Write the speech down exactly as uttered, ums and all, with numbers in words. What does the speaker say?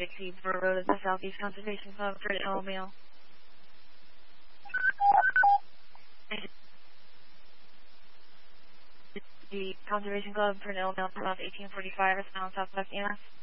Dixie Road of the Southeast Conservation Club for the mail. The Conservation Club for Nil Mail from eighteen forty-five, Southwest E M S.